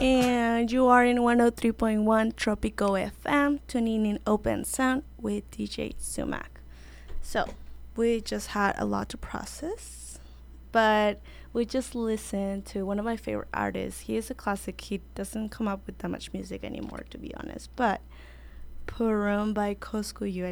And you are in 103.1 Tropico FM, tuning in Open Sound with DJ Sumac. So, we just had a lot to process, but we just listened to one of my favorite artists. He is a classic. He doesn't come up with that much music anymore, to be honest. But Purum by Koskuyu,